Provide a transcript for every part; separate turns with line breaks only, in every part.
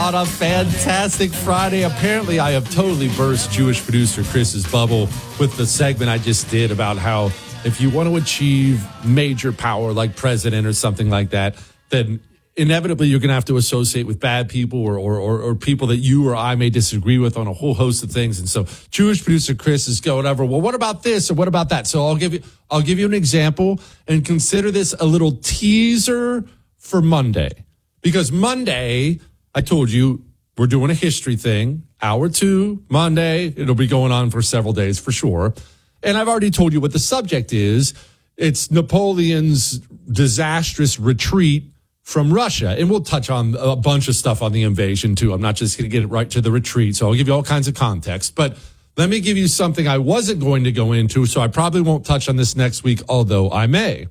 on a fantastic Friday. Apparently, I have totally burst Jewish producer Chris's bubble with the segment I just did about how if you want to achieve major power like president or something like that, then inevitably you're going to have to associate with bad people or people that you or I may disagree with on a whole host of things. And so Jewish producer Chris is going over, well, what about this or what about that? So I'll give you an example and consider this a little teaser for Monday. Because Monday, I told you, we're doing a history thing. Hour 2, Monday. It'll be going on for several days for sure. And I've already told you what the subject is. It's Napoleon's disastrous retreat from Russia. And we'll touch on a bunch of stuff on the invasion, too. I'm not just going to get it right to the retreat. So I'll give you all kinds of context. But let me give you something I wasn't going to go into, so I probably won't touch on this next week, although I may.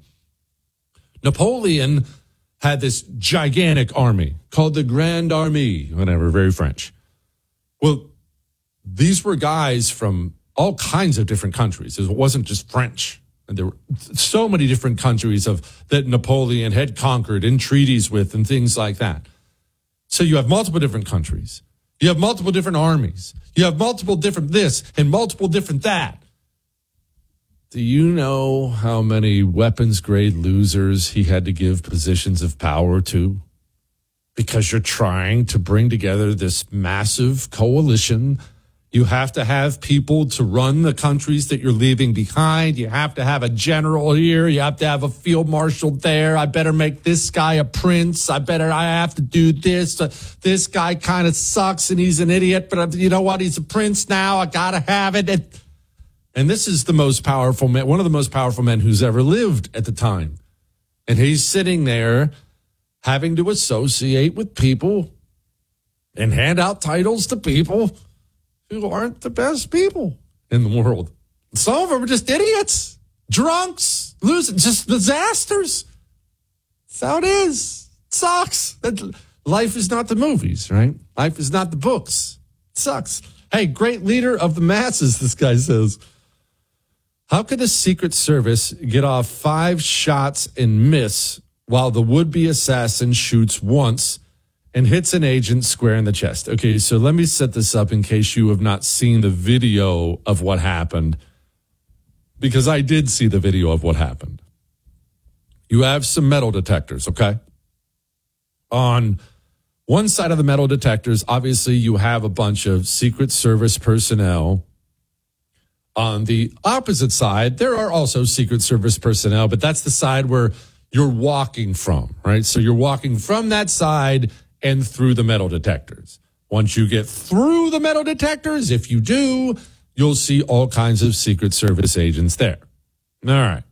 Napoleon had this gigantic army called the Grand Army, whatever, very French. Well, these were guys from all kinds of different countries. It wasn't just French. And there were so many different countries that Napoleon had conquered in treaties with and things like that. So you have multiple different countries. You have multiple different armies. You have multiple different this and multiple different that. Do you know how many weapons-grade losers he had to give positions of power to? Because you're trying to bring together this massive coalition. You have to have people to run the countries that you're leaving behind. You have to have a general here. You have to have a field marshal there. I better make this guy a prince. I have to do this. This guy kind of sucks and he's an idiot, but you know what? He's a prince now. I got to have it. And this is the most powerful man, one of the most powerful men who's ever lived at the time. And he's sitting there having to associate with people and hand out titles to people who aren't the best people in the world. Some of them are just idiots, drunks, losing, just disasters. That's how it is. It sucks. Life is not the movies, right? Life is not the books. It sucks. Hey, great leader of the masses, this guy says. How could the Secret Service get off 5 shots and miss while the would-be assassin shoots once and hits an agent square in the chest? Okay, so let me set this up in case you have not seen the video of what happened, because I did see the video of what happened. You have some metal detectors, okay? On one side of the metal detectors, obviously you have a bunch of Secret Service personnel. On the opposite side, there are also Secret Service personnel, but that's the side where you're walking from, right? So you're walking from that side and through the metal detectors. Once you get through the metal detectors, if you do, you'll see all kinds of Secret Service agents there. All right.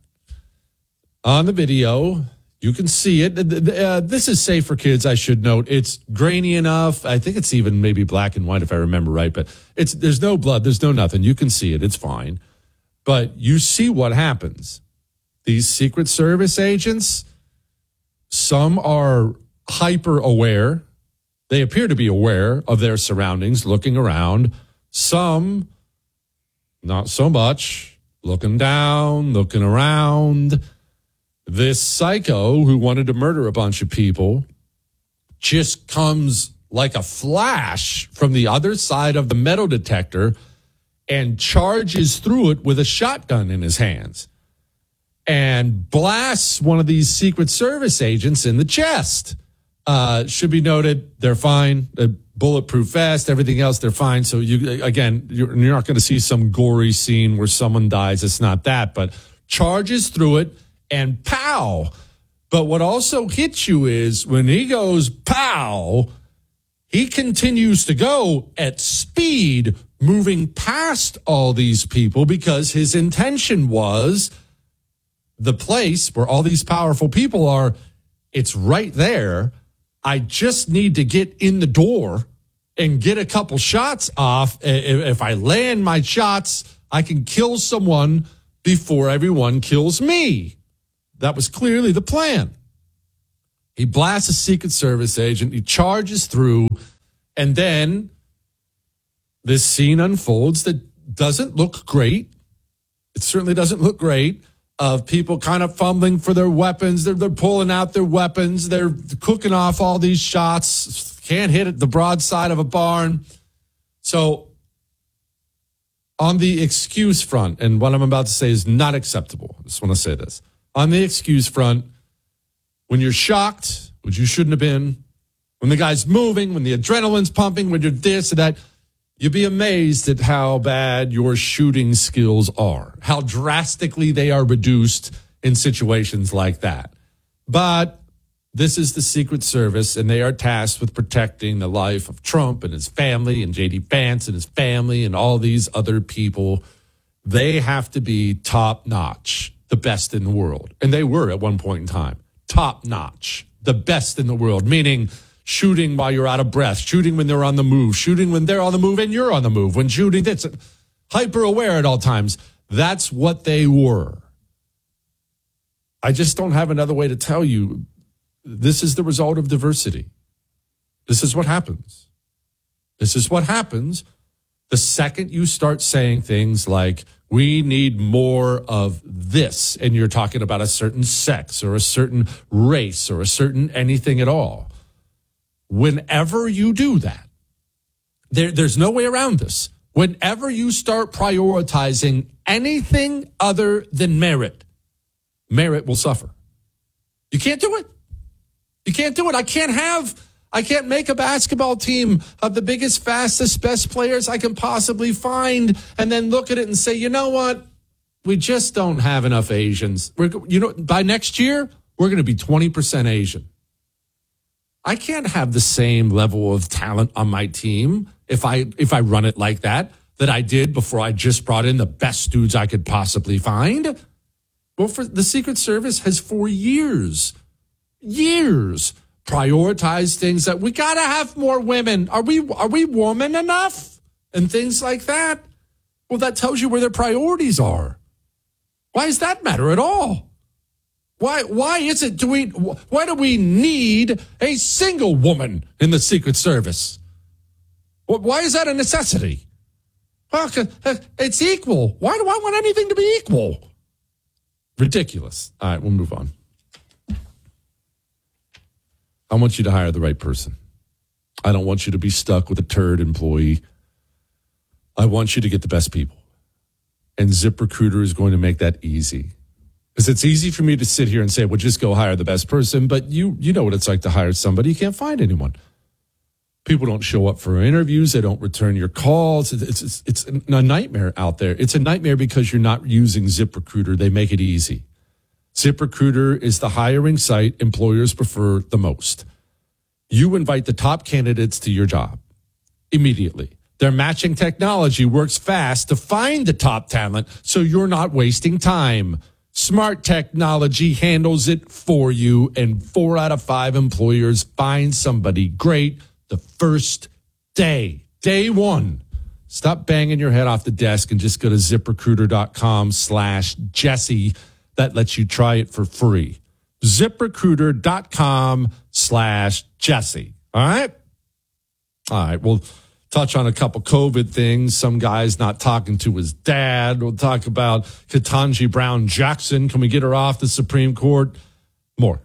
On the video, you can see it. This is safe for kids, I should note. It's grainy enough. I think it's even maybe black and white if I remember right, but there's no blood, there's no nothing. You can see it, it's fine. But you see what happens. These Secret Service agents, some are hyper aware. They appear to be aware of their surroundings, looking around. Some, not so much, looking down, looking around. This psycho who wanted to murder a bunch of people just comes like a flash from the other side of the metal detector and charges through it with a shotgun in his hands and blasts one of these Secret Service agents in the chest. Should be noted, they're fine. Bulletproof vest, everything else, they're fine. So you're not going to see some gory scene where someone dies. It's not that, but charges through it and pow. But what also hits you is when he goes pow, he continues to go at speed, moving past all these people because his intention was the place where all these powerful people are, it's right there. I just need to get in the door and get a couple shots off. If I land my shots, I can kill someone before everyone kills me. That was clearly the plan. He blasts a Secret Service agent. He charges through. And then this scene unfolds that doesn't look great. It certainly doesn't look great. Of people kind of fumbling for their weapons. They're pulling out their weapons. They're cooking off all these shots. can't hit the broadside of a barn. So on the excuse front, and what I'm about to say is not acceptable. I just want to say this. On the excuse front, when you're shocked, which you shouldn't have been, when the guy's moving, when the adrenaline's pumping, when you're this and that, you'd be amazed at how bad your shooting skills are, how drastically they are reduced in situations like that. But this is the Secret Service, and they are tasked with protecting the life of Trump and his family and J.D. Vance and his family and all these other people. They have to be top-notch, the best in the world. And they were at one point in time. Top-notch, the best in the world, meaning shooting while you're out of breath, shooting when they're on the move, shooting when they're on the move and you're on the move, when shooting, that's hyper-aware at all times. That's what they were. I just don't have another way to tell you. This is the result of diversity. This is what happens. This is what happens the second you start saying things like, we need more of this, and you're talking about a certain sex or a certain race or a certain anything at all. Whenever you do that, there's no way around this. Whenever you start prioritizing anything other than merit will suffer. You can't do it. You can't do it. I can't make a basketball team of the biggest, fastest, best players I can possibly find and then look at it and say, you know what? We just don't have enough Asians. By next year, we're going to be 20% Asian. I can't have the same level of talent on my team if I run it like that I did before I just brought in the best dudes I could possibly find. Well, for the Secret Service has for years prioritize things that we got to have more women. Are we woman enough? And things like that. Well, that tells you where their priorities are. Why does that matter at all? Why do we need a single woman in the Secret Service? Why is that a necessity? Well, it's equal. Why do I want anything to be equal? Ridiculous. All right, we'll move on. I want you to hire the right person. I don't want you to be stuck with a turd employee. I want you to get the best people. And ZipRecruiter is going to make that easy. Because it's easy for me to sit here and say, well, just go hire the best person. But you know what it's like to hire somebody. You can't find anyone. People don't show up for interviews. They don't return your calls. It's a nightmare out there. It's a nightmare because you're not using ZipRecruiter. They make it easy. ZipRecruiter is the hiring site employers prefer the most. You invite the top candidates to your job immediately. Their matching technology works fast to find the top talent, so you're not wasting time. Smart technology handles it for you, and 4 out of 5 employers find somebody great the first day. Day one. Stop banging your head off the desk and just go to ZipRecruiter.com/Jesse. That lets you try it for free. ZipRecruiter.com/Jesse. All right? All right. We'll touch on a couple COVID things. Some guy's not talking to his dad. We'll talk about Ketanji Brown Jackson. Can we get her off the Supreme Court? More.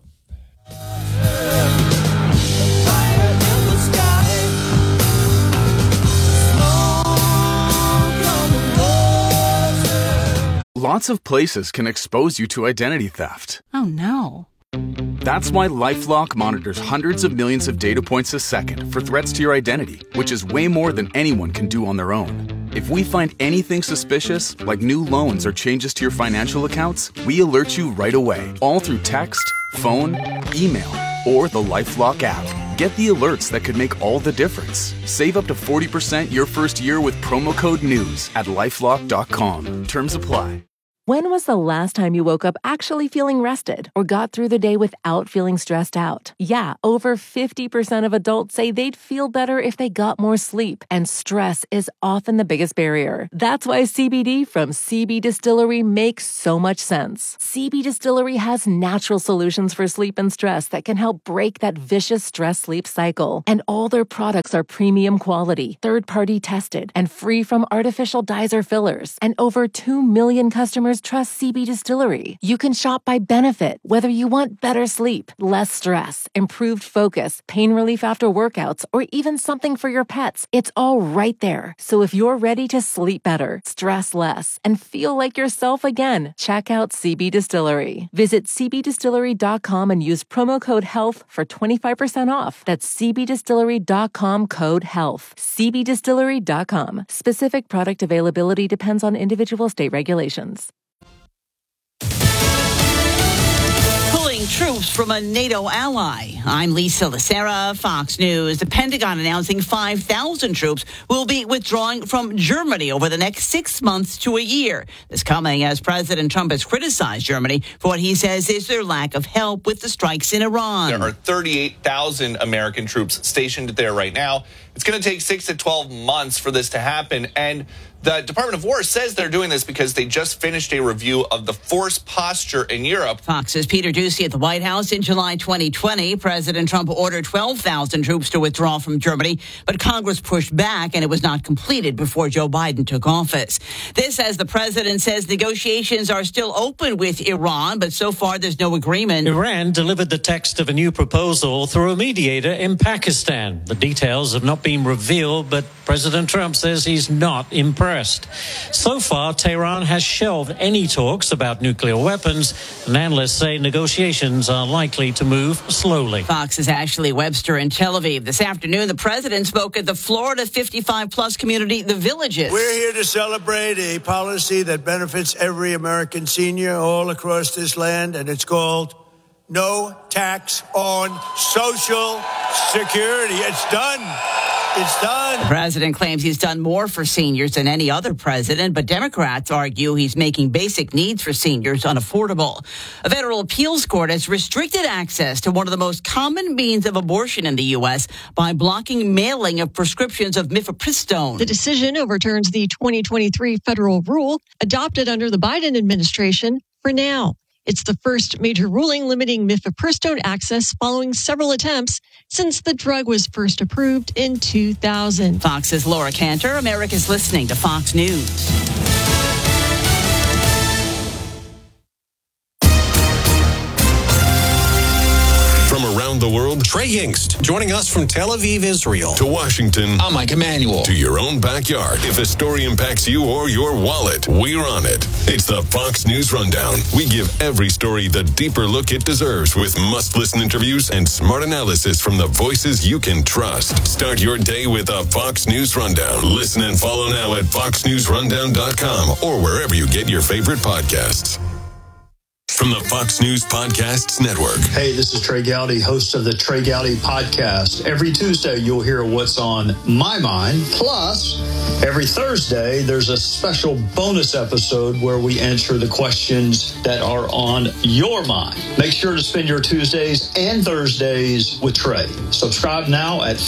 Lots of places can expose you to identity theft.
Oh, no.
That's why LifeLock monitors hundreds of millions of data points a second for threats to your identity, which is way more than anyone can do on their own. If we find anything suspicious, like new loans or changes to your financial accounts, we alert you right away, all through text, phone, email, or the LifeLock app. Get the alerts that could make all the difference. Save up to 40% your first year with promo code NEWS at LifeLock.com. Terms apply.
When was the last time you woke up actually feeling rested or got through the day without feeling stressed out? Yeah, over 50% of adults say they'd feel better if they got more sleep, and stress is often the biggest barrier. That's why CBD from CB Distillery makes so much sense. CB Distillery has natural solutions for sleep and stress that can help break that vicious stress-sleep cycle. And all their products are premium quality, third-party tested, and free from artificial dyes or fillers. And over 2 million customers customers trust CB Distillery. You can shop by benefit, whether you want better sleep, less stress, improved focus, pain relief after workouts, or even something for your pets. It's all right there. So if you're ready to sleep better, stress less, and feel like yourself again, check out CB Distillery. Visit cbdistillery.com and use promo code HEALTH for 25% off. That's cbdistillery.com, code HEALTH. cbdistillery.com. Specific product availability depends on individual state regulations.
Pulling troops from a NATO ally. I'm Lisa Lacera, Fox News. The Pentagon announcing 5,000 troops will be withdrawing from Germany over the next 6 months to a year. This coming as President Trump has criticized Germany for what he says is their lack of help with the strikes in Iran.
There are 38,000 American troops stationed there right now. It's going to take 6 to 12 months for this to happen. And the Department of War says they're doing this because they just finished a review of the force posture in Europe.
Fox's Peter Doocy at the White House. In July 2020, President Trump ordered 12,000 troops to withdraw from Germany, but Congress pushed back and it was not completed before Joe Biden took office. This, as the president says, negotiations are still open with Iran, but so far there's no agreement.
Iran delivered the text of a new proposal through a mediator in Pakistan. The details have not been revealed, but President Trump says he's not impressed. So far, Tehran has shelved any talks about nuclear weapons, and analysts say negotiations are likely to move slowly.
Fox's Ashley Webster in Tel Aviv. This afternoon, the president spoke at the Florida 55-plus community, The Villages.
We're here to celebrate a policy that benefits every American senior all across this land, and it's called No Tax on Social Security. It's done. It's done.
The president claims he's done more for seniors than any other president, but Democrats argue he's making basic needs for seniors unaffordable. A federal appeals court has restricted access to one of the most common means of abortion in the U.S. by blocking mailing of prescriptions of mifepristone.
The decision overturns the 2023 federal rule adopted under the Biden administration for now. It's the first major ruling limiting mifepristone access following several attempts since the drug was first approved in 2000.
Fox's Laura Cantor. America's listening to Fox News.
From around the world,
Trey Yingst, joining us from Tel Aviv, Israel.
To Washington,
I'm Mike Emanuel.
To your own backyard. If a story impacts you or your wallet, we're on it. It's the Fox News Rundown. We give every story the deeper look it deserves with must-listen interviews and smart analysis from the voices you can trust. Start your day with a Fox News Rundown. Listen and follow now at foxnewsrundown.com or wherever you get your favorite podcasts. From the Fox News Podcasts Network.
Hey, this is Trey Gowdy, host of the Trey Gowdy Podcast. Every Tuesday, you'll hear what's on my mind. Plus, every Thursday, there's a special bonus episode where we answer the questions that are on your mind. Make sure to spend your Tuesdays and Thursdays with Trey. Subscribe now at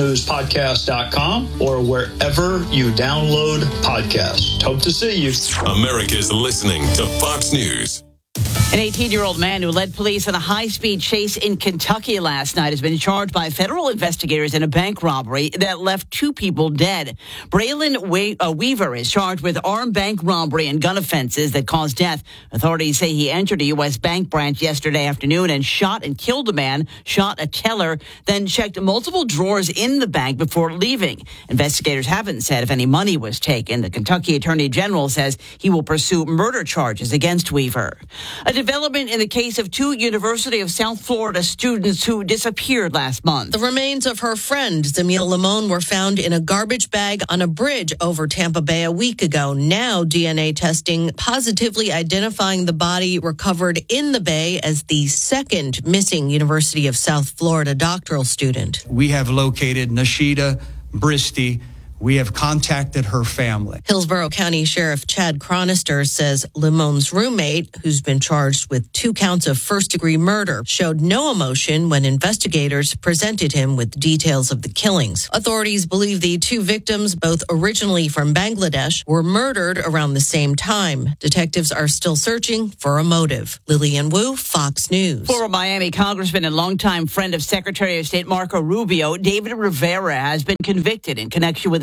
foxnewspodcast.com or wherever you download podcasts. Hope to see you.
America's listening to Fox News.
An 18-year-old man who led police in a high-speed chase in Kentucky last night has been charged by federal investigators in a bank robbery that left 2 people dead. Braylon Weaver is charged with armed bank robbery and gun offenses that caused death. Authorities say he entered a U.S. bank branch yesterday afternoon and shot and killed a man, shot a teller, then checked multiple drawers in the bank before leaving. Investigators haven't said if any money was taken. The Kentucky Attorney General says he will pursue murder charges against Weaver. A development in the case of 2 University of South Florida students who disappeared last month.
The remains of her friend, Zamil Limon, were found in a garbage bag on a bridge over Tampa Bay a week ago. Now, DNA testing positively identifying the body recovered in the Bay as the second missing University of South Florida doctoral student.
We have located Nashida Bristy. We have contacted her family.
Hillsborough County Sheriff Chad Chronister says Limon's roommate, who's been charged with 2 counts of first-degree murder, showed no emotion when investigators presented him with details of the killings. Authorities believe the 2 victims, both originally from Bangladesh, were murdered around the same time. Detectives are still searching for a motive. Lillian Wu, Fox News.
Former Miami Congressman and longtime friend of Secretary of State Marco Rubio, David Rivera, has been convicted in connection with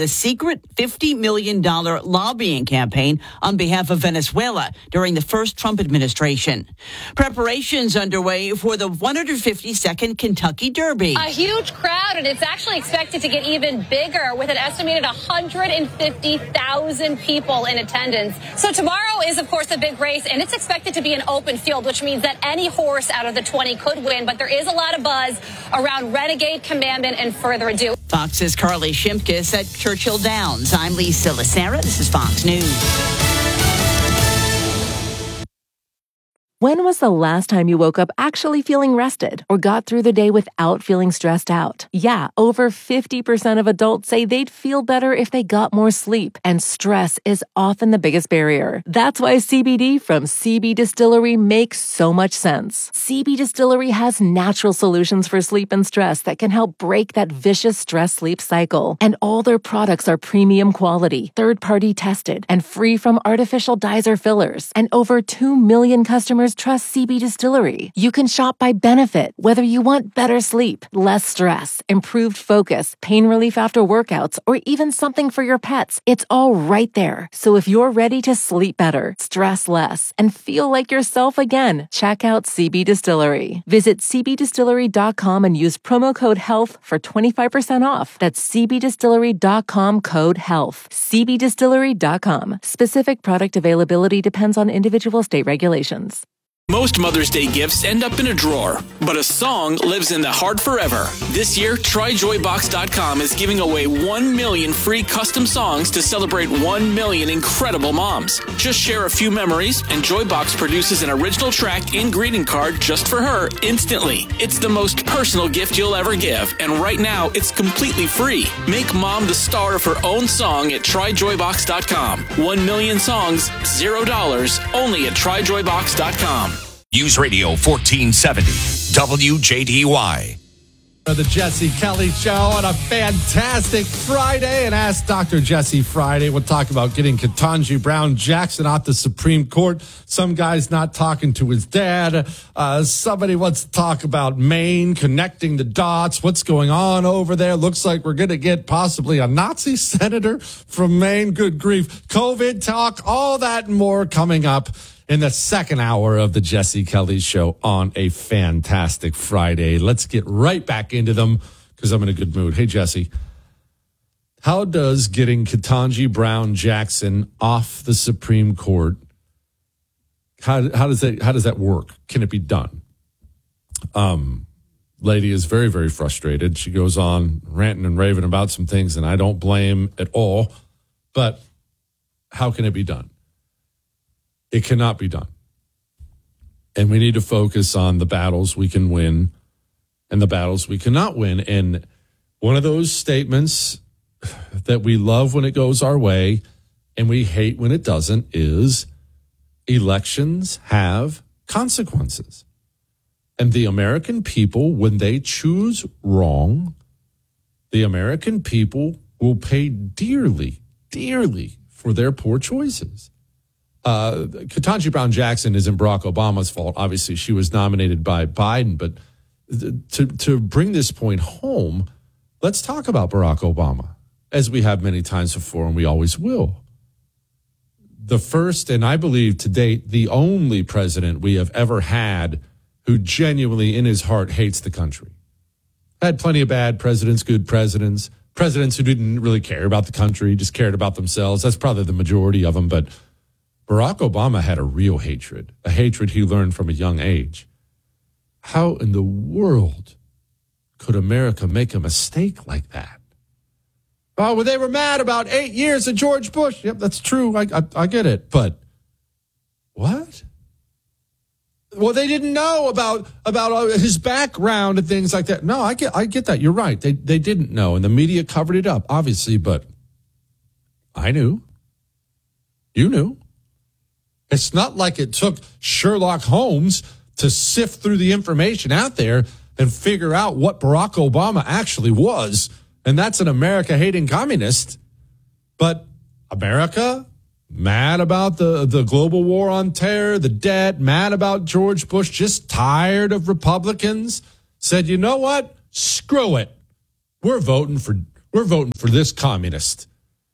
a secret $50 million lobbying campaign on behalf of Venezuela during the first Trump administration. Preparations underway for the 152nd Kentucky Derby.
A huge crowd, and it's actually expected to get even bigger with an estimated 150,000 people in attendance. So tomorrow is, of course, a big race, and it's expected to be an open field, which means that any horse out of the 20 could win. But there is a lot of buzz around Renegade, Commandment, and Further Ado.
Fox's Carly Shimkus at Churchill Downs. I'm Lisa Lacera. This is Fox News.
When was the last time you woke up actually feeling rested or got through the day without feeling stressed out? Yeah, over 50% of adults say they'd feel better if they got more sleep, and stress is often the biggest barrier. That's why CBD from CB Distillery makes so much sense. CB Distillery has natural solutions for sleep and stress that can help break that vicious stress-sleep cycle. And all their products are premium quality, third-party tested, and free from artificial dyes or fillers. And over 2 million customers trust CB Distillery. You can shop by benefit, whether you want better sleep, less stress, improved focus, pain relief after workouts, or even something for your pets. It's all right there. So if you're ready to sleep better, stress less, and feel like yourself again, check out CB Distillery. Visit cbdistillery.com and use promo code HEALTH for 25% off. That's cbdistillery.com code HEALTH. cbdistillery.com. Specific product availability depends on individual state regulations.
Most Mother's Day gifts end up in a drawer, but a song lives in the heart forever. This year, TryJoyBox.com is giving away 1 million free custom songs to celebrate 1 million incredible moms. Just share a few memories, and Joybox produces an original track and greeting card just for her instantly. It's the most personal gift you'll ever give, and right now, it's completely free. Make mom the star of her own song at TryJoyBox.com. 1 million songs, $0, only at TryJoyBox.com.
News Radio 1470, WJDY.
The Jesse Kelly Show on a fantastic Friday. And Ask Dr. Jesse Friday. We'll talk about getting Ketanji Brown Jackson off the Supreme Court. Some guy's not talking to his dad. Somebody wants to talk about Maine, connecting the dots. What's going on over there? Looks like we're going to get possibly a Nazi senator from Maine. Good grief. COVID talk, all that and more coming up in the second hour of the Jesse Kelly Show on a fantastic Friday. Let's get right back into them because I'm in a good mood. Hey, Jesse, how does getting Ketanji Brown Jackson off the Supreme Court, how does that work? Can it be done? Lady is very, very frustrated. She goes on ranting and raving about some things, and I don't blame at all. But how can it be done? It cannot be done. And we need to focus on the battles we can win and the battles we cannot win. And one of those statements that we love when it goes our way and we hate when it doesn't is elections have consequences. And the American people, when they choose wrong, the American people will pay dearly, dearly for their poor choices. Ketanji Brown Jackson isn't Barack Obama's fault. Obviously, she was nominated by Biden. But to bring this point home, let's talk about Barack Obama, as we have many times before, and we always will. The first, and I believe to date, the only president we have ever had who genuinely in his heart hates the country. Had plenty of bad presidents, good presidents, presidents who didn't really care about the country, just cared about themselves. That's probably the majority of them, but Barack Obama had a real hatred, a hatred he learned from a young age. How in the world could America make a mistake like that? Oh, well, they were mad about 8 years of George Bush. Yep, that's true. I get it. But what? Well, they didn't know about his background and things like that. No, I get that. You're right. They didn't know, and the media covered it up, obviously. But I knew. You knew. It's not like it took Sherlock Holmes to sift through the information out there and figure out what Barack Obama actually was. And that's an America-hating communist. But America, mad about the global war on terror, the debt, mad about George Bush, just tired of Republicans, said, you know what? Screw it. We're voting for this communist.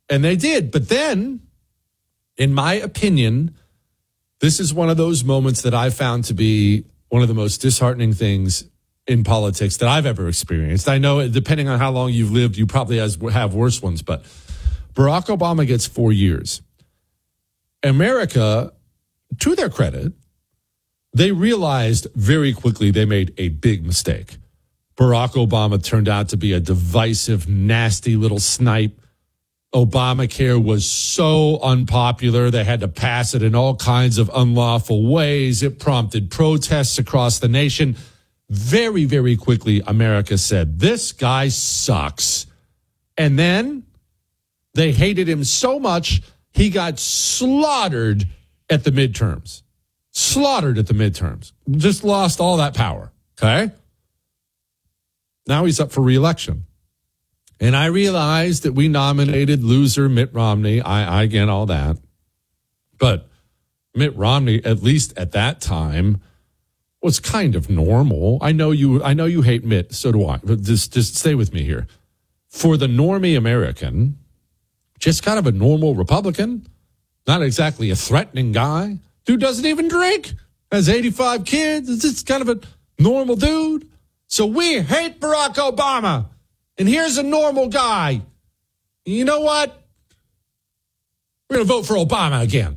And they did. But then, in my opinion, this is one of those moments that I found to be one of the most disheartening things in politics that I've ever experienced. I know, depending on how long you've lived, you probably have worse ones, but Barack Obama gets 4 years. America, to their credit, they realized very quickly they made a big mistake. Barack Obama turned out to be a divisive, nasty little snipe. Obamacare was so unpopular, they had to pass it in all kinds of unlawful ways. It prompted protests across the nation. Very, very quickly, America said, this guy sucks. And then they hated him so much, he got slaughtered at the midterms. Slaughtered at the midterms. Just lost all that power. Okay? Now he's up for re-election. And I realized that we nominated loser Mitt Romney. I get all that. But Mitt Romney, at least at that time, was kind of normal. I know you hate Mitt, so do I. But just stay with me here. For the normie American, just kind of a normal Republican, not exactly a threatening guy. Dude doesn't even drink, has 85 kids. It's just kind of a normal dude. So we hate Barack Obama. And here's a normal guy. You know what? We're going to vote for Obama again.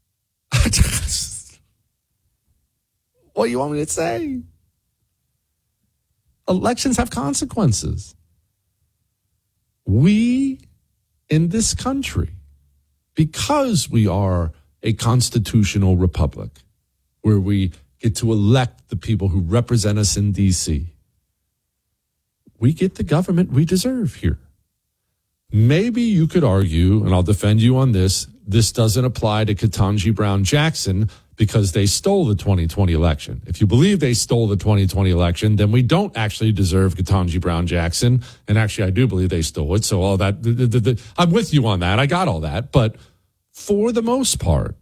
What do you want me to say? Elections have consequences. We in this country, because we are a constitutional republic where we get to elect the people who represent us in D.C., we get the government we deserve here. Maybe you could argue, and I'll defend you on this doesn't apply to Ketanji Brown Jackson because they stole the 2020 election. If you believe they stole the 2020 election, then we don't actually deserve Ketanji Brown Jackson. And actually, I do believe they stole it. So all that, I'm with you on that. I got all that. But for the most part,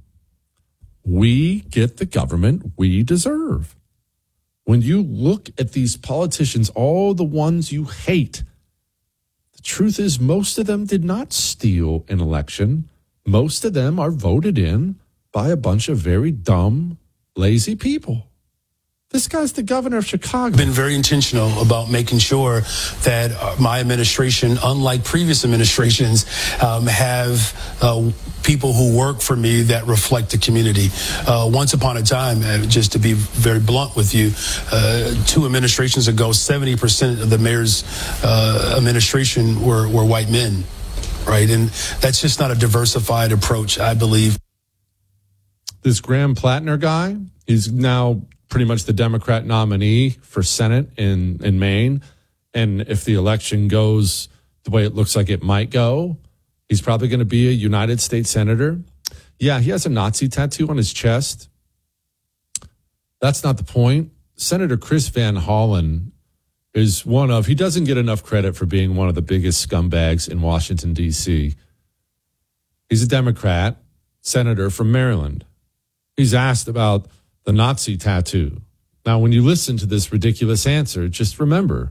we get the government we deserve. When you look at these politicians, all the ones you hate, the truth is most of them did not steal an election. Most of them are voted in by a bunch of very dumb, lazy people. This guy's the governor of Chicago.
Been very intentional about making sure that my administration, unlike previous administrations, have people who work for me that reflect the community. Once upon a time, just to be very blunt with you, 2 administrations ago, 70% of the mayor's administration were white men, right? And that's just not a diversified approach, I believe.
This Graham Plattner guy, he's now pretty much the Democrat nominee for Senate in Maine. And if the election goes the way it looks like it might go, he's probably going to be a United States Senator. Yeah, he has a Nazi tattoo on his chest. That's not the point. Senator Chris Van Hollen is he doesn't get enough credit for being one of the biggest scumbags in Washington, D.C. He's a Democrat senator from Maryland. He's asked about the Nazi tattoo. Now, when you listen to this ridiculous answer, just remember,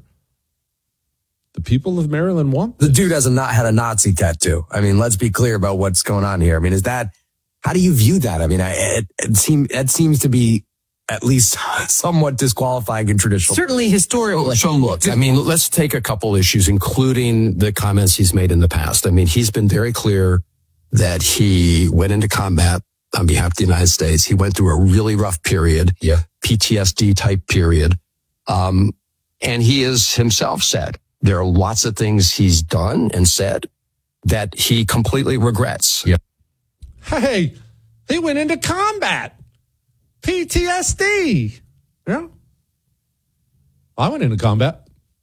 the people of Maryland want this.
The dude hasn't had a Nazi tattoo. I mean, let's be clear about what's going on here. I mean, how do you view that? I mean, it seems to be at least somewhat disqualifying in traditional.
Certainly historical.
So look, I mean, let's take a couple issues, including the comments he's made in the past. I mean, he's been very clear that he went into combat on behalf of the United States. He went through a really rough period, PTSD type period. And he has himself said there are lots of things he's done and said that he completely regrets.
Yeah. Hey, he went into combat. PTSD. Yeah. I went into combat.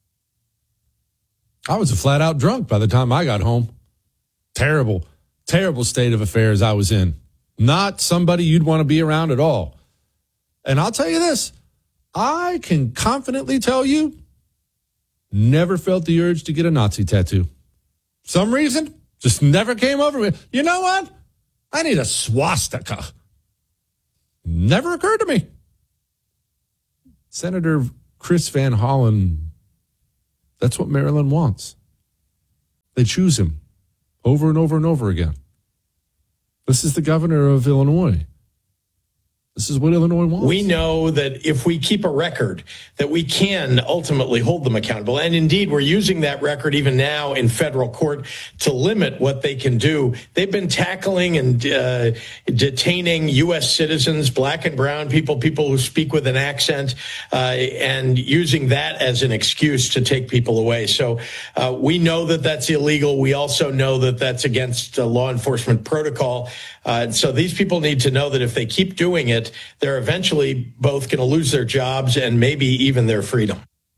I was a flat out drunk by the time I got home. Terrible, terrible state of affairs I was in. Not somebody you'd want to be around at all. And I'll tell you this, I can confidently tell you, never felt the urge to get a Nazi tattoo. Some reason, just never came over me. You know what? I need a swastika. Never occurred to me. Senator Chris Van Hollen, that's what Maryland wants. They choose him over and over and over again. This is the governor of Illinois. This is what Illinois wants.
We know that if we keep a record, that we can ultimately hold them accountable. And indeed, we're using that record even now in federal court to limit what they can do. They've been tackling and detaining U.S. citizens, black and brown people who speak with an accent, and using that as an excuse to take people away. So we know that that's illegal. We also know that that's against law enforcement protocol. So these people need to know that if they keep doing it, they're eventually both going to lose their jobs and maybe even their freedom.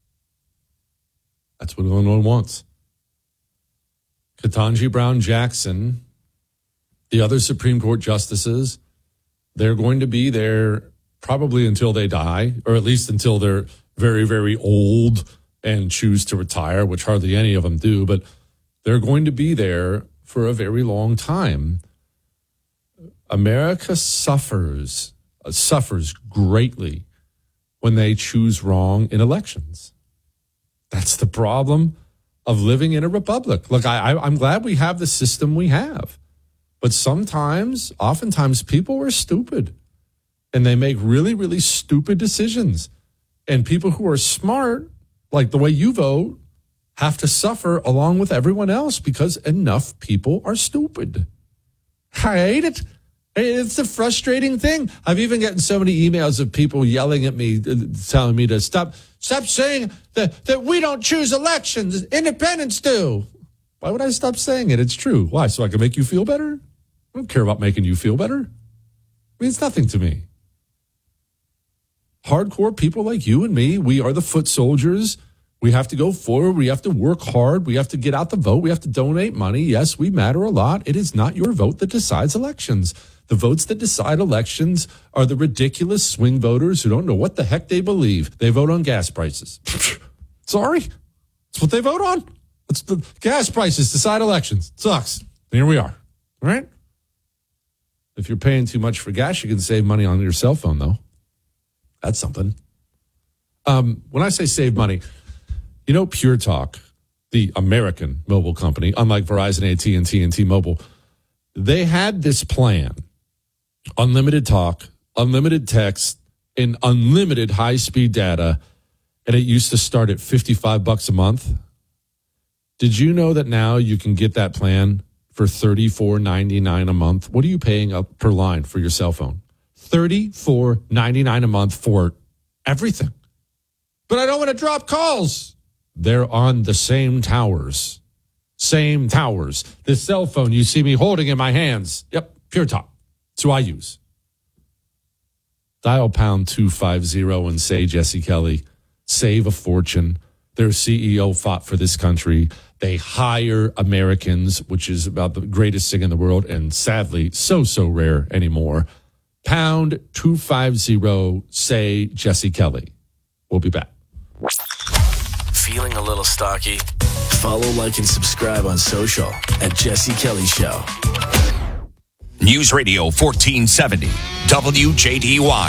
That's what Illinois wants. Ketanji Brown Jackson, the other Supreme Court justices, they're going to be there probably until they die, or at least until they're very, very old and choose to retire, which hardly any of them do, but they're going to be there for a very long time. America suffers greatly when they choose wrong in elections. That's the problem of living in a republic. Look, I'm glad we have the system we have, but oftentimes people are stupid and they make really, really stupid decisions. And people who are smart, like the way you vote, have to suffer along with everyone else because enough people are stupid. I hate it. It's a frustrating thing. I've even gotten so many emails of people yelling at me, telling me to stop saying that we don't choose elections. Independents do. Why would I stop saying it? It's true. Why? So I can make you feel better? I don't care about making you feel better. I mean, it's nothing to me. Hardcore people like you and me, we are the foot soldiers. We have to go forward. We have to work hard. We have to get out the vote. We have to donate money. Yes, we matter a lot. It is not your vote that decides elections. The votes that decide elections are the ridiculous swing voters who don't know what the heck they believe. They vote on gas prices. Sorry. That's what they vote on. It's the gas prices decide elections. It sucks. And here we are. All right? If you're paying too much for gas, you can save money on your cell phone, though. That's something. When I say save money, you know, Pure Talk, the American mobile company, unlike Verizon, AT&T, and T-Mobile, they had this plan. Unlimited talk, unlimited text, and unlimited high-speed data, and it used to start at $55 a month. Did you know that now you can get that plan for $34.99 a month? What are you paying up per line for your cell phone? $34.99 a month for everything. But I don't want to drop calls. They're on the same towers. Same towers. This cell phone you see me holding in my hands. Yep, Pure Talk. That's who I use. Dial pound 250 and say Jesse Kelly. Save a fortune. Their CEO fought for this country. They hire Americans, which is about the greatest thing in the world, and sadly, so rare anymore. Pound 250, say Jesse Kelly. We'll be back.
Feeling a little stocky? Follow, like, and subscribe on social at Jesse Kelly Show.
News Radio 1470, WJDY.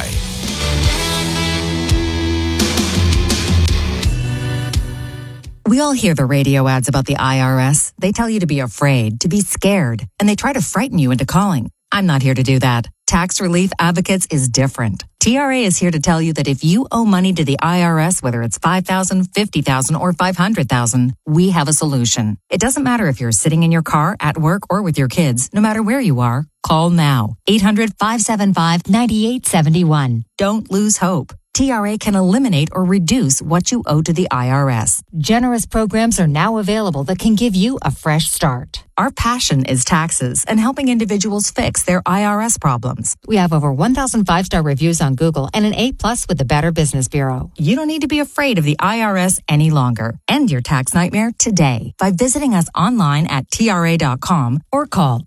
We all hear the radio ads about the IRS. They tell you to be afraid, to be scared, and they try to frighten you into calling. I'm not here to do that. Tax Relief Advocates is different. TRA is here to tell you that if you owe money to the IRS, whether it's $5,000, $50,000, or $500,000, we have a solution. It doesn't matter if you're sitting in your car, at work, or with your kids. No matter where you are, call now. 800-575-9871. Don't lose hope. TRA can eliminate or reduce what you owe to the IRS. Generous programs are now available that can give you a fresh start. Our passion is taxes and helping individuals fix their IRS problems. We have over 1,000 5-star reviews on Google and an A+ with the Better Business Bureau. You don't need to be afraid of the IRS any longer. End your tax nightmare today by visiting us online at TRA.com or call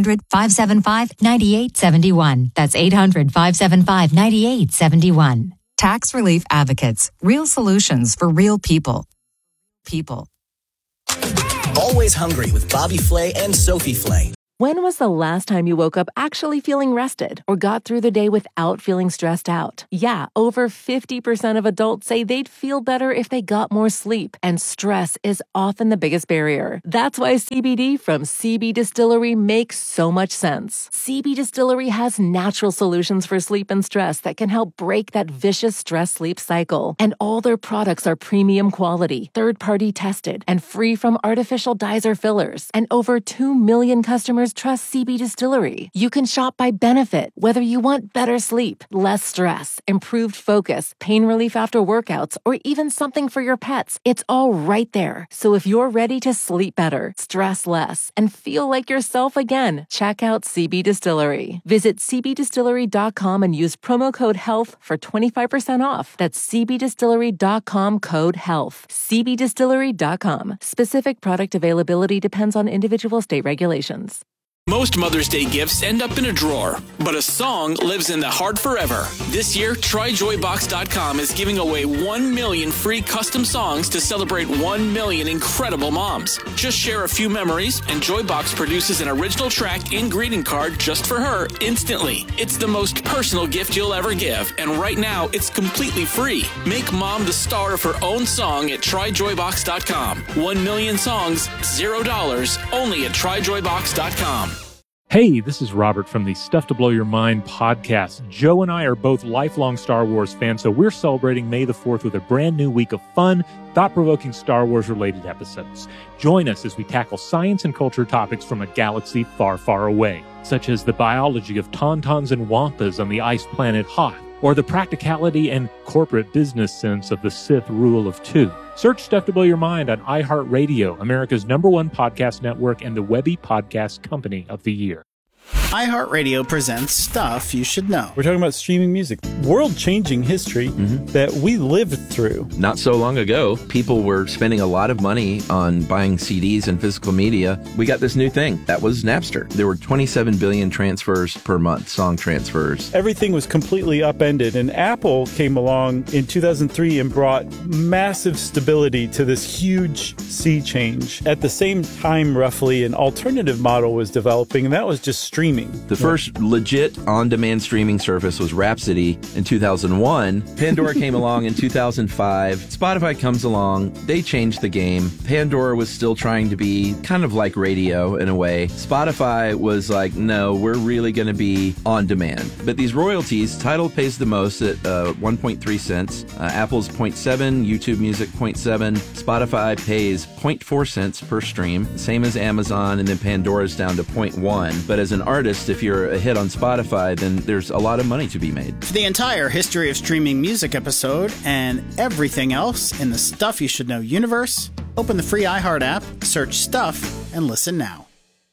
800-575-9871. That's 800-575-9871. Tax Relief Advocates. Real solutions for real people.
Always hungry with Bobby Flay and Sophie Flay.
When was the last time you woke up actually feeling rested or got through the day without feeling stressed out? Yeah, over 50% of adults say they'd feel better if they got more sleep, and stress is often the biggest barrier. That's why CBD from CB Distillery makes so much sense. CB Distillery has natural solutions for sleep and stress that can help break that vicious stress-sleep cycle. And all their products are premium quality, third-party tested, and free from artificial dyes or fillers. And over 2 million customers trust CB Distillery. You can shop by benefit, whether you want better sleep, less stress, improved focus, pain relief after workouts, or even something for your pets. It's all right there. So if you're ready to sleep better, stress less, and feel like yourself again, check out CB Distillery. Visit cbdistillery.com and use promo code HEALTH for 25% off. That's cbdistillery.com, code HEALTH. cbdistillery.com. Specific product availability depends on individual state regulations.
Most Mother's Day gifts end up in a drawer, but a song lives in the heart forever. This year, TryJoyBox.com is giving away 1 million free custom songs to celebrate 1 million incredible moms. Just share a few memories, and Joybox produces an original track and greeting card just for her instantly. It's the most personal gift you'll ever give, and right now, it's completely free. Make mom the star of her own song at TryJoyBox.com. 1 million songs, $0, only at TryJoyBox.com.
Hey, this is Robert from the Stuff to Blow Your Mind podcast. Joe and I are both lifelong Star Wars fans, so we're celebrating May the 4th with a brand new week of fun, thought-provoking Star Wars-related episodes. Join us as we tackle science and culture topics from a galaxy far, far away, such as the biology of tauntauns and wampas on the ice planet Hoth, or the practicality and corporate business sense of the Sith rule of two. Search Stuff to Blow Your Mind on iHeartRadio, America's #1 podcast network and the Webby Podcast Company of the Year.
iHeartRadio presents Stuff You Should Know.
We're talking about streaming music, world-changing history that we lived through.
Not so long ago, people were spending a lot of money on buying CDs and physical media. We got this new thing. That was Napster. There were 27 billion transfers per month, song transfers.
Everything was completely upended, and Apple came along in 2003 and brought massive stability to this huge sea change. At the same time, roughly, an alternative model was developing, and that was just streaming.
The first legit on-demand streaming service was Rhapsody in 2001. Pandora came along in 2005. Spotify comes along. They changed the game. Pandora was still trying to be kind of like radio in a way. Spotify was like, no, we're really going to be on demand. But these royalties, Tidal pays the most at 1.3 cents. Apple's 0.7, YouTube Music 0.7. Spotify pays 0.4 cents per stream, same as Amazon, and then Pandora's down to 0.1. But as an artist, if you're a hit on Spotify, then there's a lot of money to be made.
For the entire history of streaming music episode and everything else in the Stuff You Should Know universe, open the free iHeart app, search Stuff, and listen now.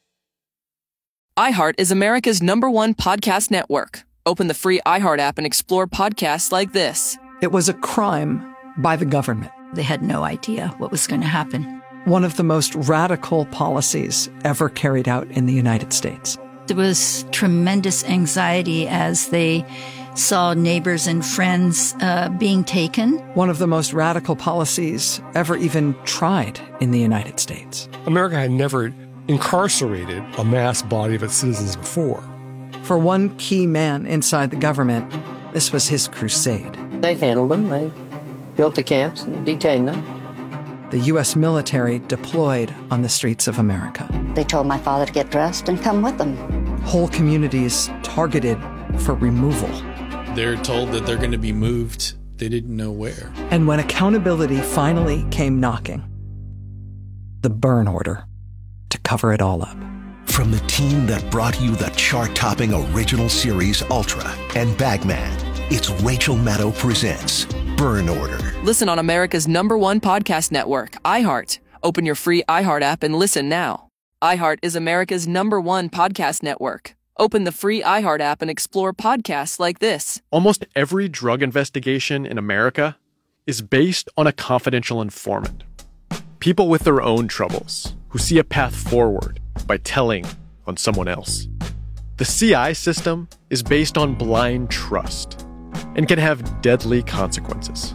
iHeart is America's #1 podcast network. Open the free iHeart app and explore podcasts like this.
It was a crime by the government.
They had no idea what was going to happen.
One of the most radical policies ever carried out in the United States.
There was tremendous anxiety as they saw neighbors and friends being taken.
One of the most radical policies ever even tried in the United States.
America had never incarcerated a mass body of its citizens before.
For one key man inside the government, this was his crusade.
They handled them. They built the camps and detained them.
The U.S. military deployed on the streets of America.
They told my father to get dressed and come with them.
Whole communities targeted for removal.
They're told that they're going to be moved. They didn't know where.
And when accountability finally came knocking, the burn order to cover it all up.
From the team that brought you the chart-topping original series Ultra and Bagman, it's Rachel Maddow presents Burn Order.
Listen on America's #1 podcast network, iHeart. Open your free iHeart app and listen now. iHeart is America's #1 podcast network. Open the free iHeart app and explore podcasts like this.
Almost every drug investigation in America is based on a confidential informant. People with their own troubles who see a path forward by telling on someone else. The CI system is based on blind trust and can have deadly consequences.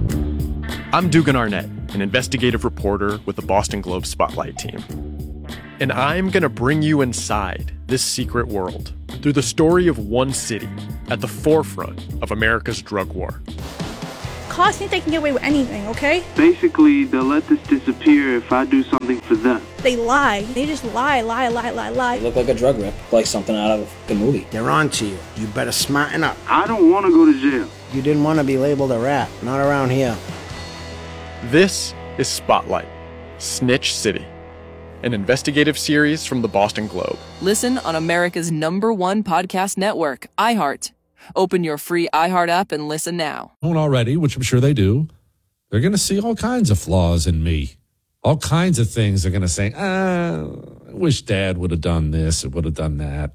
I'm Dugan Arnett, an investigative reporter with the Boston Globe Spotlight team. And I'm going to bring you inside this secret world through the story of one city at the forefront of America's drug war.
Cops think they can get away with anything, okay?
Basically, they'll let this disappear if I do something for them.
They lie. They just lie.
They look like a drug rip, like something out of the movie.
They're on to you. You better smarten up.
I don't want to go to jail.
You didn't want to be labeled a rat. Not around here.
This is Spotlight, Snitch City, an investigative series from the Boston Globe.
Listen on America's #1 podcast network, iHeart. Open your free iHeart app and listen now.
Already, which I'm sure they do, they're going to see all kinds of flaws in me. All kinds of things they're going to say, I wish Dad would have done this or would have done that.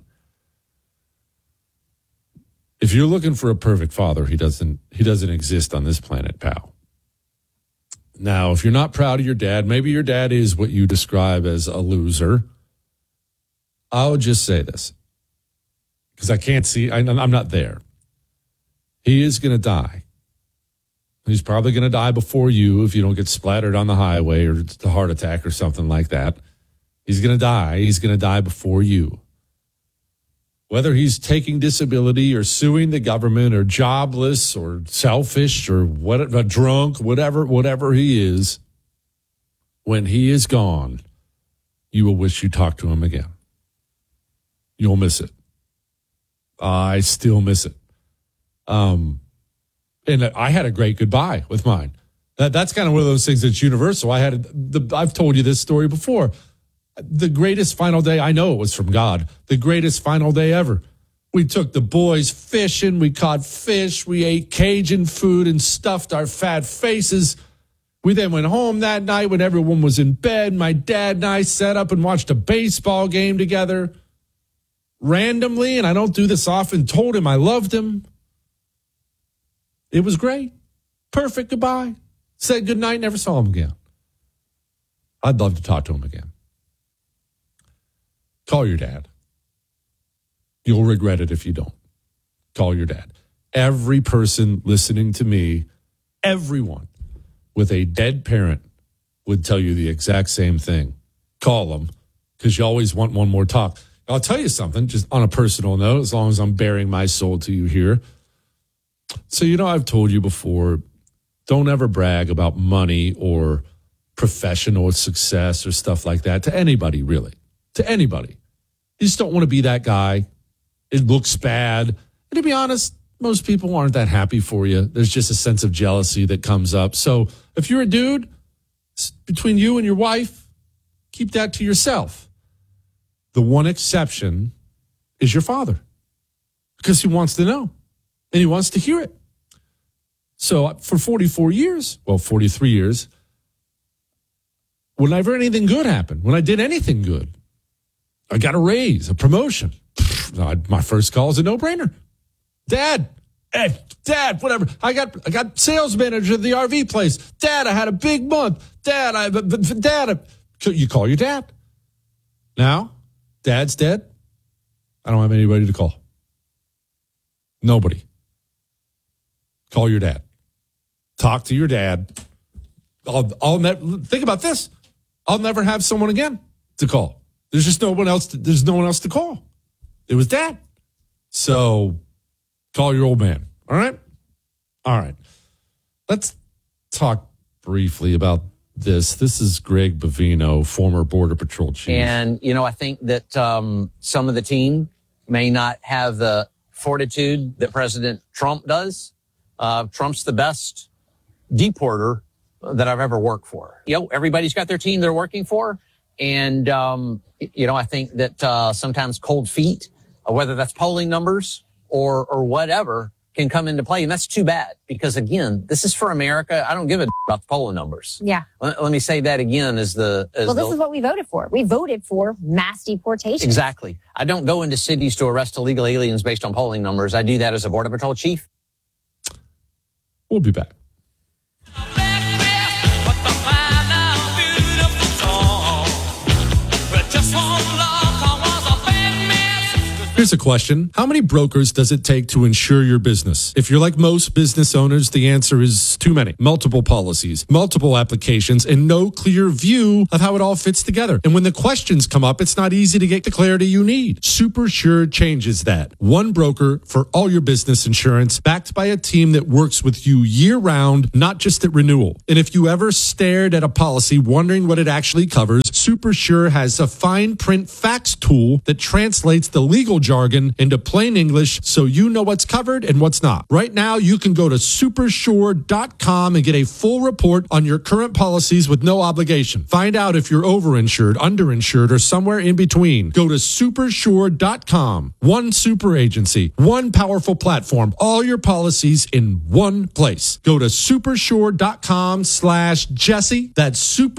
If you're looking for a perfect father, he doesn't exist on this planet, pal. Now, if you're not proud of your dad, maybe your dad is what you describe as a loser. I'll just say this, because I can't see, I'm not there. He is going to die. He's probably going to die before you if you don't get splattered on the highway or a heart attack or something like that. He's going to die. He's going to die before you. Whether he's taking disability or suing the government or jobless or selfish or drunk, whatever he is, when he is gone, you will wish you talked to him again. You'll miss it. I still miss it. And I had a great goodbye with mine. That's kind of one of those things that's universal. I've told you this story before. The greatest final day, I know it was from God, the greatest final day ever. We took the boys fishing, we caught fish, we ate Cajun food and stuffed our fat faces. We then went home that night when everyone was in bed. My dad and I sat up and watched a baseball game together. Randomly, and I don't do this often, told him I loved him. It was great. Perfect goodbye. Said goodnight, never saw him again. I'd love to talk to him again. Call your dad. You'll regret it if you don't. Call your dad. Every person listening to me, everyone with a dead parent would tell you the exact same thing. Call them, because you always want one more talk. I'll tell you something, just on a personal note, as long as I'm bearing my soul to you here. So, I've told you before, don't ever brag about money or professional success or stuff like that to anybody, really. To anybody. You just don't want to be that guy. It looks bad. And to be honest, most people aren't that happy for you. There's just a sense of jealousy that comes up. So if you're a dude, between you and your wife, keep that to yourself. The one exception is your father, because he wants to know and he wants to hear it. So for 43 years, whenever anything good happened, when I did anything good, I got a raise, a promotion. My first call is a no-brainer. Dad, whatever. I got sales manager of the RV place. Dad, I had a big month. You call your dad. Now, Dad's dead. I don't have anybody to call. Nobody. Call your dad. Talk to your dad. Think about this. I'll never have someone again to call. There's just no one else. There's no one else to call. It was Dad. So call your old man. All right. All right. Let's talk briefly about this. This is Greg Bovino, former Border Patrol chief.
And, I think that some of the team may not have the fortitude that President Trump does. Trump's the best deporter that I've ever worked for. Everybody's got their team they're working for. And, I think that sometimes cold feet, whether that's polling numbers or whatever, can come into play. And that's too bad, because, again, this is for America. I don't give a about the polling numbers.
Yeah.
Let me say that again
this is what we voted for. We voted for mass deportation.
Exactly. I don't go into cities to arrest illegal aliens based on polling numbers. I do that as a Border Patrol chief.
We'll be back. Here's a question. How many brokers does it take to insure your business? If you're like most business owners, the answer is too many. Multiple policies, multiple applications, and no clear view of how it all fits together. And when the questions come up, it's not easy to get the clarity you need. SuperSure changes that. One broker for all your business insurance, backed by a team that works with you year-round, not just at renewal. And if you ever stared at a policy wondering what it actually covers, SuperSure has a fine print facts tool that translates the legal jargon into plain English so you know what's covered and what's not. Right now, you can go to supersure.com and get a full report on your current policies with no obligation. Find out if you're overinsured, underinsured, or somewhere in between. Go to supersure.com. One super agency, one powerful platform, all your policies in one place. Go to supersure.com/Jesse. That's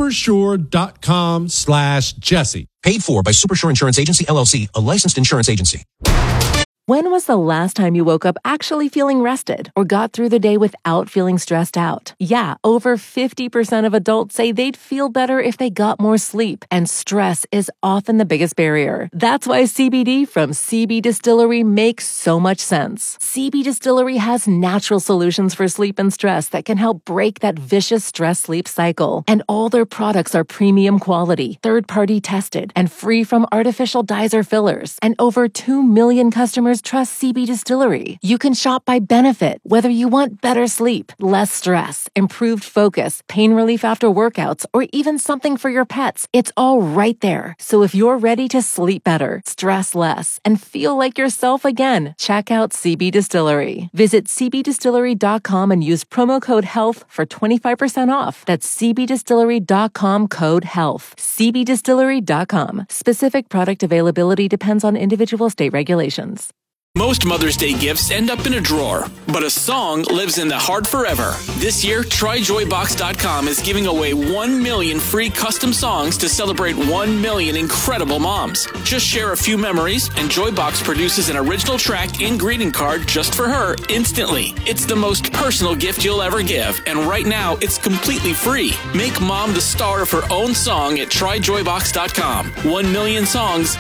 supersure.com/Jesse.
Paid for by Supersure Insurance Agency, LLC, a licensed insurance agency.
When was the last time you woke up actually feeling rested or got through the day without feeling stressed out? Yeah, over 50% of adults say they'd feel better if they got more sleep, and stress is often the biggest barrier. That's why CBD from CB Distillery makes so much sense. CB Distillery has natural solutions for sleep and stress that can help break that vicious stress-sleep cycle. And all their products are premium quality, third-party tested, and free from artificial dyes or fillers. And over 2 million customers trust CB Distillery. You can shop by benefit, whether you want better sleep, less stress, improved focus, pain relief after workouts, or even something for your pets. It's all right there. So if you're ready to sleep better, stress less, and feel like yourself again, check out CB Distillery. Visit cbdistillery.com and use promo code HEALTH for 25% off. That's cbdistillery.com, code HEALTH. cbdistillery.com. Specific product availability depends on individual state regulations.
Most Mother's Day gifts end up in a drawer, but a song lives in the heart forever. This year, TryJoyBox.com is giving away 1 million free custom songs to celebrate 1 million incredible moms. Just share a few memories, and Joybox produces an original track and greeting card just for her instantly. It's the most personal gift you'll ever give, and right now, it's completely free. Make mom the star of her own song at TryJoyBox.com. 1 million songs,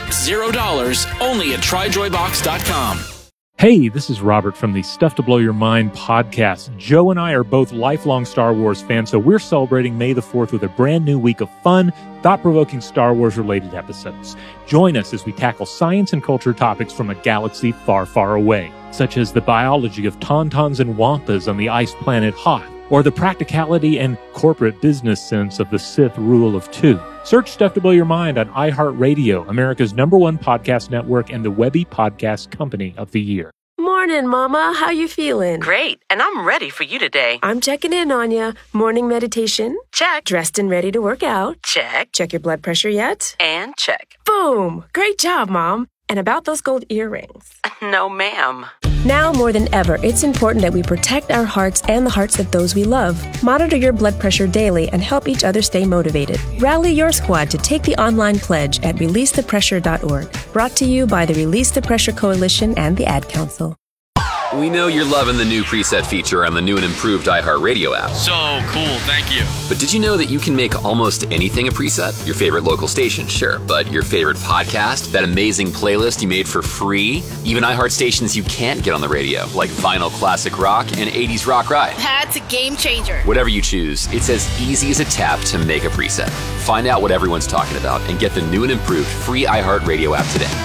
$0, only at TryJoyBox.com.
Hey, this is Robert from the Stuff to Blow Your Mind podcast. Joe and I are both lifelong Star Wars fans, so we're celebrating May the 4th with a brand new week of fun, thought-provoking Star Wars-related episodes. Join us as we tackle science and culture topics from a galaxy far, far away, such as the biology of tauntauns and wampas on the ice planet Hoth, or the practicality and corporate business sense of the Sith Rule of Two. Search Stuff to Blow Your Mind on iHeartRadio, America's #1 podcast network and the Webby Podcast Company of the Year.
Morning, Mama. How you feeling?
Great, and I'm ready for you today.
I'm checking in on you. Morning meditation?
Check.
Dressed and ready to work out?
Check.
Check your blood pressure yet?
And check.
Boom! Great job, Mom. And about those gold earrings?
No, ma'am.
Now more than ever, it's important that we protect our hearts and the hearts of those we love. Monitor your blood pressure daily and help each other stay motivated. Rally your squad to take the online pledge at releasethepressure.org. Brought to you by the Release the Pressure Coalition and the Ad Council.
We know you're loving the new preset feature on the new and improved iHeartRadio app.
So cool, thank you.
But did you know that you can make almost anything a preset? Your favorite local station, sure, but your favorite podcast, that amazing playlist you made for free, even iHeart stations you can't get on the radio, like Vinyl Classic Rock and 80s Rock Ride.
That's a game changer.
Whatever you choose, it's as easy as a tap to make a preset. Find out what everyone's talking about and get the new and improved free iHeartRadio app today.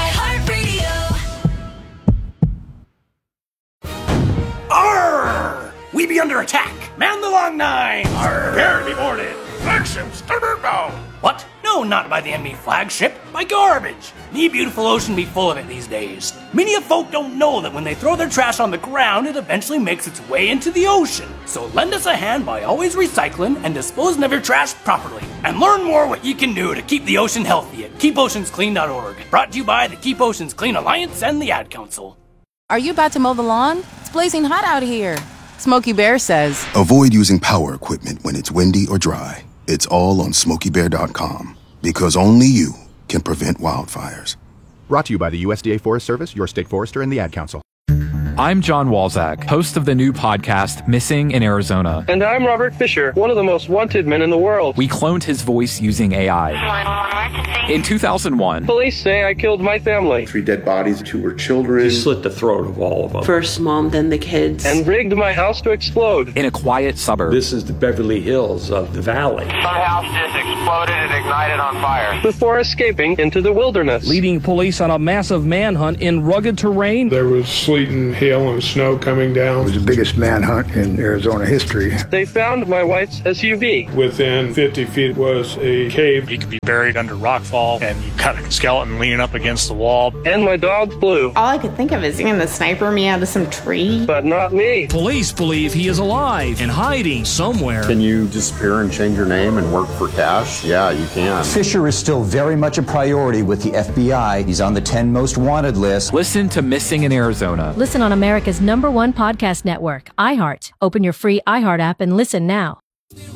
We be under attack. Man the long nine. Prepare to be boarded. Flagship starboard bow. What? No, not by the enemy flagship. By garbage. Me beautiful ocean be full of it these days. Many of folk don't know that when they throw their trash on the ground, it eventually makes its way into the ocean. So lend us a hand by always recycling and disposing of your trash properly. And learn more what you can do to keep the ocean healthy at keepoceansclean.org. Brought to you by the Keep Oceans Clean Alliance and the Ad Council.
Are you about to mow the lawn? It's blazing hot out here. Smokey Bear says,
avoid using power equipment when it's windy or dry. It's all on SmokeyBear.com, because only you can prevent wildfires.
Brought to you by the USDA Forest Service, your state forester, and the Ad Council.
I'm John Walzak, host of the new podcast, Missing in Arizona.
And I'm Robert Fisher, one of the most wanted men in the world.
We cloned his voice using AI. In 2001,
police say I killed my family.
3 dead bodies, 2 were children.
He slit the throat of all of them.
First mom, then the kids.
And rigged my house to explode.
In a quiet suburb.
This is the Beverly Hills of the valley.
Some house just exploded and ignited on fire.
Before escaping into the wilderness.
Leading police on a massive manhunt in rugged terrain.
There was sleet and hail and snow coming down.
It was the biggest manhunt in Arizona history.
They found my wife's SUV.
Within 50 feet was a cave.
He could be buried under rockfall, and you cut a skeleton leaning up against the wall.
And my dog Blue.
All I could think of is going to sniper me out of some tree.
But not me.
Police believe he is alive and hiding somewhere.
Can you disappear and change your name and work for cash? Yeah, you can.
Fisher is still very much a priority with the FBI. He's on the 10 most wanted list.
Listen to Missing in Arizona.
Listen on America's #1 podcast network, iHeart. Open your free iHeart app and listen now.